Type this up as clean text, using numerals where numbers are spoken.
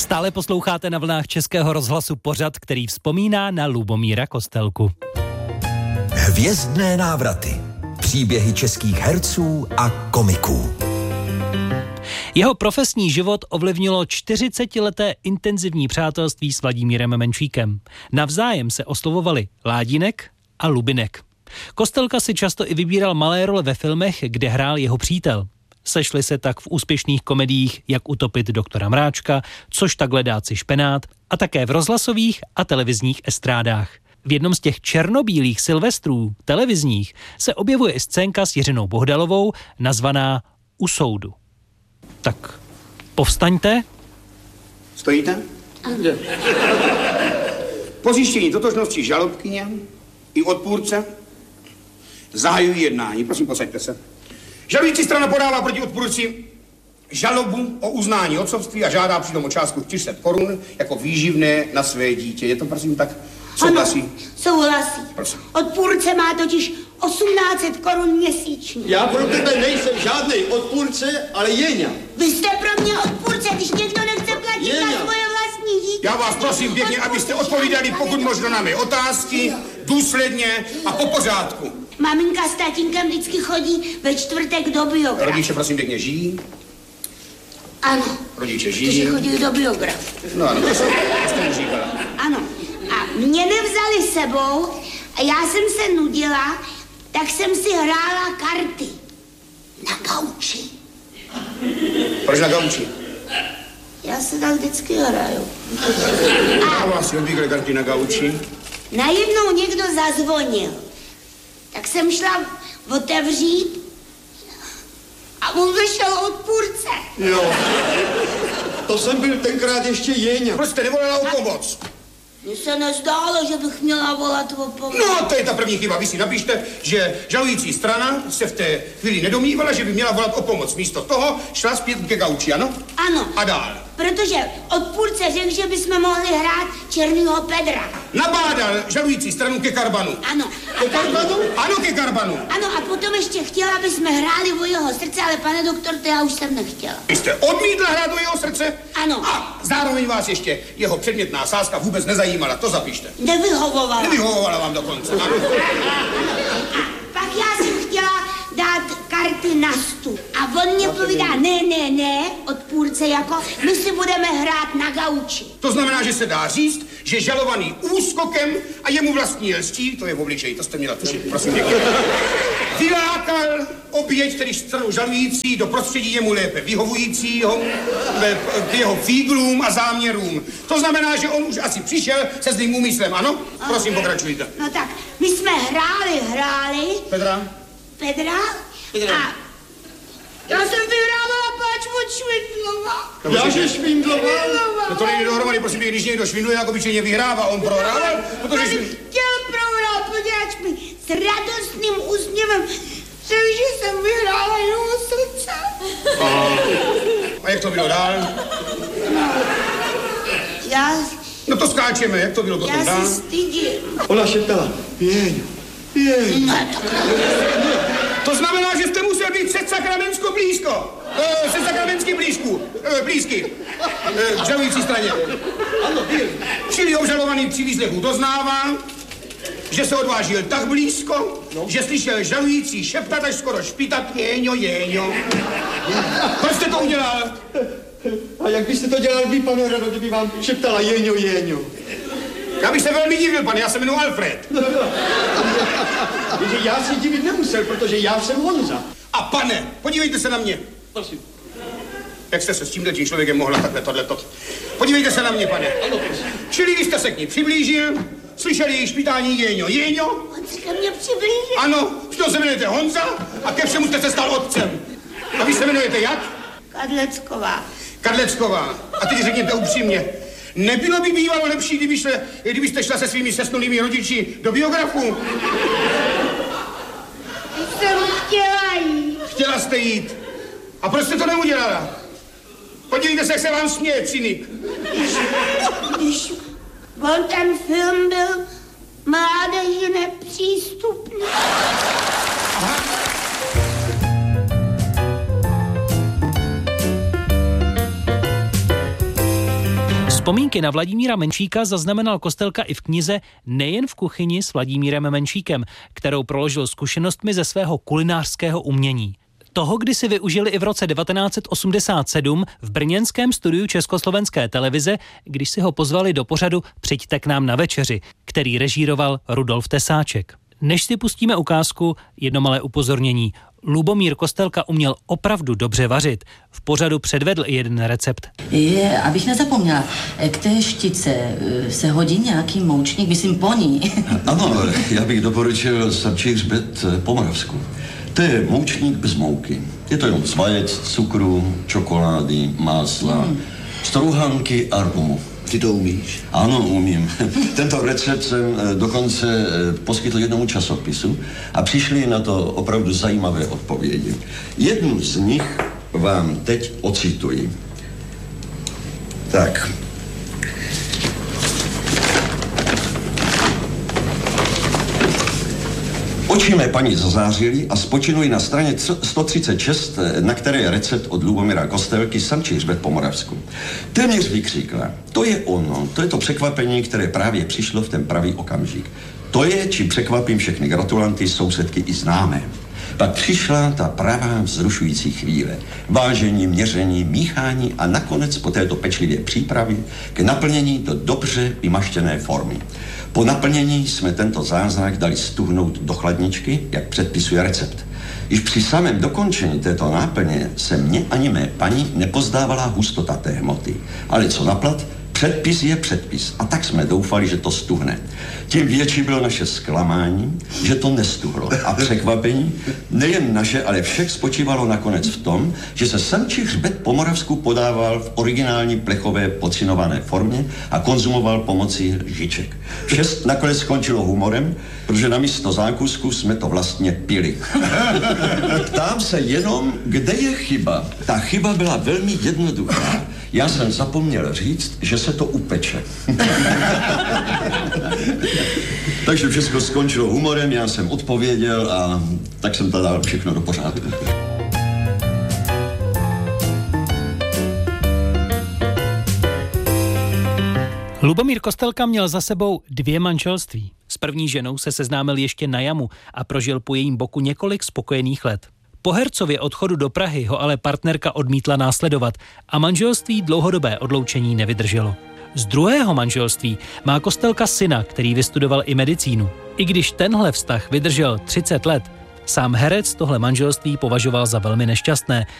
Stále posloucháte na vlnách Českého rozhlasu pořad, který vzpomíná na Lubomíra Kostelku. Hvězdné návraty. Příběhy českých herců a komiků. Jeho profesní život ovlivnilo 40leté intenzivní přátelství s Vladimírem Menšíkem. Navzájem se oslovovali Ládínek a Lubinek. Kostelka si často i vybíral malé role ve filmech, kde hrál jeho přítel. Sešli se tak v úspěšných komediích Jak utopit doktora Mráčka, Což takhle dát si špenát a také v rozhlasových a televizních estrádách. V jednom z těch černobílých silvestrů televizních se objevuje i scénka s Jiřinou Bohdalovou nazvaná U soudu. Tak povstaňte. Stojíte? Po zjištění totožnosti žalobkyně i odpůrce zahajují jednání. Prosím, posaďte se. Žalující strana podává proti odpůrci žalobu o uznání otcovství a žádá přitom o částku 400 korun jako výživné na své dítě. Je to prosím tak? Souhlasí? Ano, souhlasí. Prosím. Odpůrce má totiž 1800 korun měsíčně. Já pro tebe nejsem žádný odpůrce, ale Jeňa. Vy jste pro mě odpůrce, když někdo nechce platit za svoje vlastní dítě. Já vás prosím pěkně, abyste odpovídali pokud možno na mé otázky, důsledně a po pořádku. Maminka s tatínkem vždycky chodí ve čtvrtek do biografu. Rodiče prosím pěkně žijí? Ano. Rodiče žijí? Protože chodí do biografu. No ano, to jsem říkala. Ano. A mě nevzali sebou a já jsem se nudila, tak jsem si hrála karty. Na gauči. Proč na gauči? Já se tam vždycky hraju. A vás obvykle karty na gauči? Najednou někdo zazvonil. Tak jsem šla otevřít a on vyšel odpůrce. Jo. To jsem byl tenkrát ještě Jeňa. Proč jste nevolala o pomoc? Mně se nezdálo, že bych měla volat o pomoc. No, to je ta první chyba. Vy si napište, že žalující strana se v té chvíli nedomývala, že by měla volat o pomoc. Místo toho šla zpět ke gauči, ano? Ano. A dál. Protože odpůrce řekl, že bychom mohli hrát Černýho Pedra. Nabádal žalující stranu ke karbanu. Ano. Ke karbanu? Ano, ke karbanu. Ano, a potom ještě chtěla, aby jsme hráli o jeho srdce, ale pane doktor, to já už jsem nechtěla. Vy jste odmítla hrát o jeho srdce? Ano. A zároveň vás ještě jeho předmětná sázka vůbec nezajímala, to zapište. Nevyhovovala. Nevyhovovala vám dokonce, ano. A pak já jsem chtěla dát karty na stůl. A on mě povídá, ne, odpůrce, jako my si budeme hrát na gauči. To znamená, že se dá říct, že žalovaný úskokem a jemu vlastní lstí, to je v obličeji, to jste měla tušit, prosím pěkně, vylákal oběť, tedy stranu žalující, do prostředí jemu lépe vyhovujícího, k jeho fíglům a záměrům. To znamená, že on už asi přišel se zlým úmyslem, ano? Prosím, pokračujte. No tak, my jsme hráli. Pedra? A já jsem vyhrávala páč od Švindlova. Já že Švindlova? No to nejde dohromady, prosím, když někdo švindluje, jako obyčejně vyhrává, on prohrával, protože... Chtěl prohrát, podělač mi s radostným úsměvem řekl, že jsem vyhrála jeho srdce. A jak to bylo dál? No to skáčeme, jak to bylo potom dál? Já se stydím. Ona šeptala, Jeňo. To znamená, že jste musel být před Sakramentskou blízko. Před Sakramentsky blízky. K žalující straně. Ano, byl. Čili obžalovaný při výslechu doznává, že se odvážil tak blízko, že slyšel žalující šeptat až skoro špítat Jeňo. Proč jste to udělal? A jak byste to dělal vy, pane Rado, kdyby vám šeptala Jeňo? Já bych se velmi divil, pane, já se jmenuji Alfred. Takže já si divit nemusel, protože já jsem Honza. A pane, podívejte se na mě. Prosím. Jak jste se s tímhle tím člověkem mohla takhle tohleto? Podívejte se na mě, pane. Ano, prosím. Čili vy jste se k ní přiblížil, slyšeli její špítání Jeňo. On se ke mně přiblížil. Ano, přitom se jmenujete Honza a ke všemu jste se stal otcem. A vy se jmenujete jak? Kadlecková. A teď řekněte upřímně, nebylo by bývalo lepší, kdybyste šla se svými sesnulými rodiči do biografu? Jsem chtěla jít. Chtěla jste jít. A proč jste to neudělala? Podívejte se, jak se vám směje, cynik. Když on ten film byl mládeži nepřístupný. Aha. Vzpomínky na Vladimíra Menšíka zaznamenal Kostelka i v knize Nejen v kuchyni s Vladimírem Menšíkem, kterou proložil zkušenostmi ze svého kulinářského umění. Toho kdysi využili i v roce 1987 v brněnském studiu Československé televize, když si ho pozvali do pořadu Přijďte k nám na večeři, který režíroval Rudolf Tesáček. Než si pustíme ukázku, jedno malé upozornění. Lubomír Kostelka uměl opravdu dobře vařit. V pořadu předvedl i jeden recept. Abych nezapomněla, k té štice se hodí nějaký moučník, myslím poní. Ano, já bych doporučil samčí hřbet po moravsku. To je moučník bez mouky. Je to jenom z vajec, cukru, čokolády, másla, strouhanky a rumu. Ty to umíš? Ano, umím. Tento recept jsem dokonce poskytl jednomu časopisu a přišli na to opravdu zajímavé odpovědi. Jednu z nich vám teď ocituji. Tak. Oči mé paní zazářily a spočinuly na straně 136, na které je recept od Lubomíra Kostelky Samčí hřbet po moravsku. Téměř vykřikla. To je ono, to je to překvapení, které právě přišlo v ten pravý okamžik. To je, čím překvapím všechny gratulanty, sousedky i známé. Pak přišla ta pravá vzrušující chvíle. Vážení, měření, míchání a nakonec po této pečlivé přípravě k naplnění do dobře vymaštěné formy. Po naplnění jsme tento zázrak dali stuhnout do chladničky, jak předpisuje recept. Již při samém dokončení této náplně se mně ani mé paní nepozdávala hustota té hmoty. Ale co naplat, předpis je předpis. A tak jsme doufali, že to stuhne. Tím větší bylo naše zklamání, že to nestuhlo. A překvapení nejen naše, ale všech spočívalo nakonec v tom, že se samčí hřbet po moravsku podával v originální plechové pocinované formě a konzumoval pomocí lžiček. Vše nakonec skončilo humorem, protože namísto zákusku jsme to vlastně pili. Ptám se jenom, kde je chyba. Ta chyba byla velmi jednoduchá. Já jsem zapomněl říct, že se to upeče. Takže všechno skončilo humorem, já jsem odpověděl a tak jsem to dal všechno do pořádku. Lubomír Kostelka měl za sebou 2 manželství. S první ženou se seznámil ještě na jamu a prožil po jejím boku několik spokojených let. Po hercově odchodu do Prahy ho ale partnerka odmítla následovat a manželství dlouhodobé odloučení nevydrželo. Z druhého manželství má Kostelka syna, který vystudoval i medicínu. I když tenhle vztah vydržel 30 let, sám herec tohle manželství považoval za velmi nešťastné